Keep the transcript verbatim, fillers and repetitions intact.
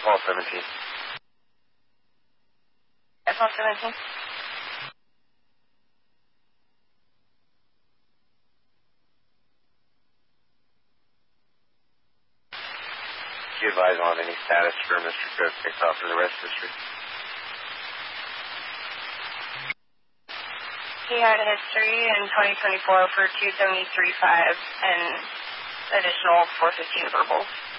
Paul seventeen. F L seventeen. Do you advise on any status for Mister Cook picked off for the rest history? He had a history in twenty twenty-four for two seventy-three point five and additional four fifteen verbals.